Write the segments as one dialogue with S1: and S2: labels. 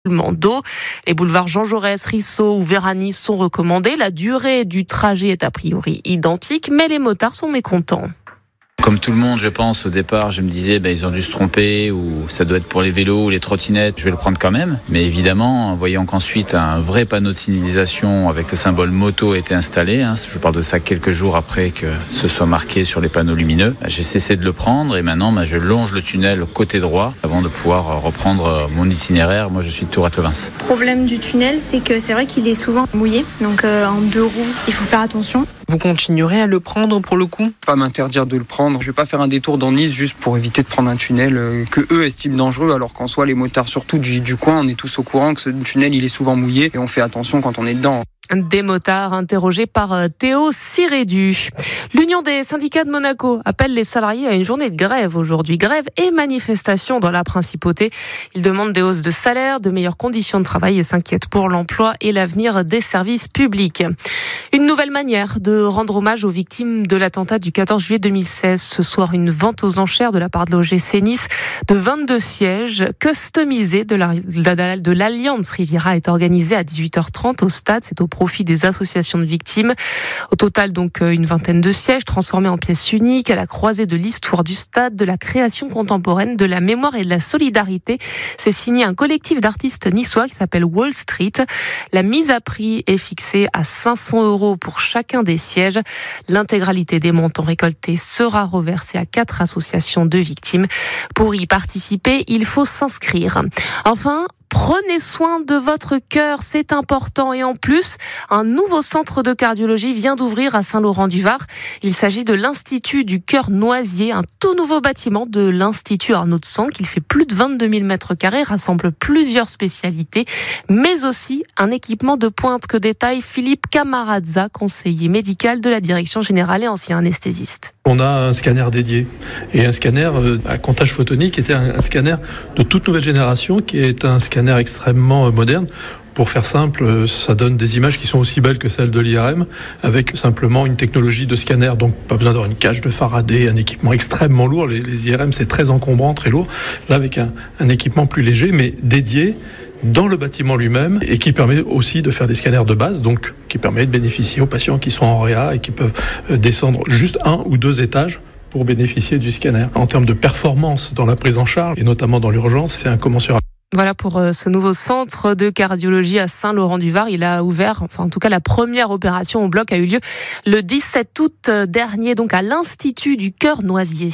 S1: d'eau. Les boulevards Jean Jaurès, Risso ou Vérani sont recommandés. La durée du trajet est a priori identique, mais les motards sont mécontents.
S2: Comme tout le monde, je pense, au départ, je me disais, ils ont dû se tromper, ou ça doit être pour les vélos ou les trottinettes, je vais le prendre quand même. Mais évidemment, en voyant qu'ensuite un vrai panneau de signalisation avec le symbole moto a été installé, je parle de ça quelques jours après que ce soit marqué sur les panneaux lumineux, j'ai cessé de le prendre et maintenant, je longe le tunnel côté droit avant de pouvoir reprendre mon itinéraire. Moi, je suis de Tours-à-Tevins.
S3: Le problème du tunnel, c'est que c'est vrai qu'il est souvent mouillé, donc en deux roues, il faut faire attention.
S4: Vous continuerez à le prendre pour le coup ?
S5: Pas m'interdire de le prendre. Je vais pas faire un détour dans Nice juste pour éviter de prendre un tunnel que eux estiment dangereux, alors qu'en soi, les motards, surtout du coin, on est tous au courant que ce tunnel, il est souvent mouillé et on fait attention quand on est dedans.
S1: Des motards interrogés par Théo Sirédu. L'Union des syndicats de Monaco appelle les salariés à une journée de grève aujourd'hui. Grève et manifestation dans la principauté. Ils demandent des hausses de salaire, de meilleures conditions de travail et s'inquiètent pour l'emploi et l'avenir des services publics. Une nouvelle manière de rendre hommage aux victimes de l'attentat du 14 juillet 2016. Ce soir, une vente aux enchères de la part de l'OGC Nice de 22 sièges customisés de l'Alliance Riviera est organisée à 18h30 au stade. C'est au profit des associations de victimes. Au total, donc, une vingtaine de sièges transformés en pièces uniques à la croisée de l'histoire du stade, de la création contemporaine, de la mémoire et de la solidarité. C'est signé un collectif d'artistes niçois qui s'appelle Wall Street. La mise à prix est fixée à 500 € pour chacun des sièges. L'intégralité des montants récoltés sera reversée à 4 associations de victimes. Pour y participer, il faut s'inscrire. Enfin, prenez soin de votre cœur, c'est important. Et en plus, un nouveau centre de cardiologie vient d'ouvrir à Saint-Laurent-du-Var. Il s'agit de l'Institut du Cœur Noisier, un tout nouveau bâtiment de l'Institut Arnaud de Sanck. Il fait plus de 22 000 m², rassemble plusieurs spécialités, mais aussi un équipement de pointe que détaille Philippe Camarazza, conseiller médical de la Direction Générale et ancien anesthésiste.
S6: On a un scanner dédié et un scanner à comptage photonique qui était un scanner de toute nouvelle génération, qui est un scanner extrêmement moderne. Pour faire simple, ça donne des images qui sont aussi belles que celles de l'IRM, avec simplement une technologie de scanner, donc pas besoin d'avoir une cage de Faraday, un équipement extrêmement lourd. Les IRM, c'est très encombrant, très lourd. Là, avec un équipement plus léger, mais dédié dans le bâtiment lui-même, et qui permet aussi de faire des scanners de base, donc qui permet de bénéficier aux patients qui sont en réa et qui peuvent descendre juste 1 ou 2 étages pour bénéficier du scanner. En termes de performance dans la prise en charge, et notamment dans l'urgence, c'est incommensurable.
S1: Voilà pour ce nouveau centre de cardiologie à Saint-Laurent-du-Var. Il a ouvert, en tout cas la première opération au bloc a eu lieu le 17 août dernier, donc à l'Institut du Cœur Noisier.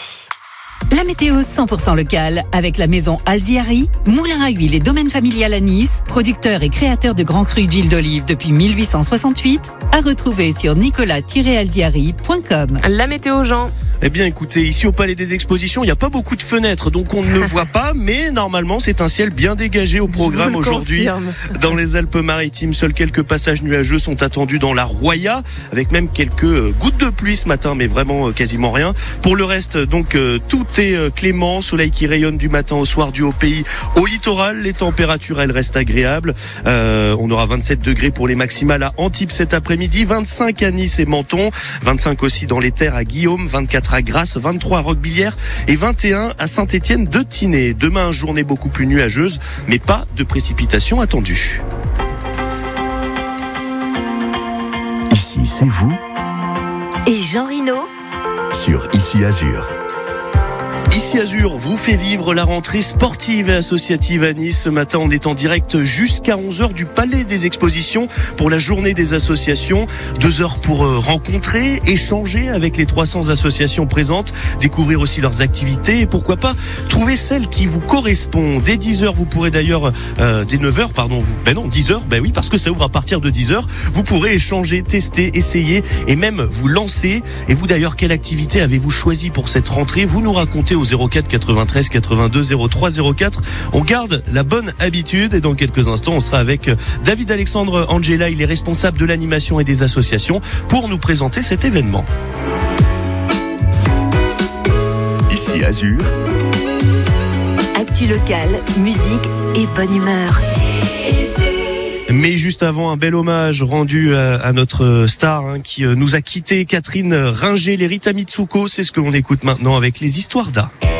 S7: La météo 100% locale avec la maison Alziari, moulin à huile et domaine familial à Nice, producteur et créateur de grands crus d'huile d'olive depuis 1868, à retrouver sur nicolas-alziari.com.
S1: La météo, Jean.
S8: Eh bien écoutez, ici au Palais des Expositions, il n'y a pas beaucoup de fenêtres, donc on ne le voit pas, mais normalement c'est un ciel bien dégagé au programme aujourd'hui. Dans les Alpes-Maritimes, seuls quelques passages nuageux sont attendus dans la Roya, avec même quelques gouttes de pluie ce matin, mais vraiment quasiment rien. Pour le reste, donc tout est clément, soleil qui rayonne du matin au soir du Haut-Pays au littoral. Les températures, elles restent agréables. On aura 27 degrés pour les maximales à Antibes cet après-midi, 25 à Nice et Menton, 25 aussi dans les Terres à Guillaume, 24 à Grasse, 23 à Roquebillière et 21 à Saint-Étienne-de-Tinée. Demain, journée beaucoup plus nuageuse, mais pas de précipitations attendues.
S9: Ici, c'est vous.
S7: Et Jean Rino
S9: Sur Ici Azur.
S8: Ici Azur vous fait vivre la rentrée sportive et associative à Nice. Ce matin, on est en direct jusqu'à 11h du Palais des Expositions pour la journée des associations. 2 heures pour rencontrer, échanger avec les 300 associations présentes, découvrir aussi leurs activités et pourquoi pas trouver celle qui vous correspond. Dès 10h, vous pourrez d'ailleurs, dès 9h, pardon, 10h, oui, parce que ça ouvre à partir de 10h, vous pourrez échanger, tester, essayer et même vous lancer. Et vous d'ailleurs, quelle activité avez-vous choisi pour cette rentrée? Vous nous racontez au 04 93 82 03 04. On garde la bonne habitude et dans quelques instants, on sera avec David Alexandre Angela. Il est responsable de l'animation et des associations pour nous présenter cet événement.
S9: Ici Azur.
S7: Actu locale, musique et bonne humeur.
S8: Mais juste avant, un bel hommage rendu à notre star qui nous a quitté, Catherine Ringer, les Rita Mitsuko. C'est ce que l'on écoute maintenant avec les histoires d'A.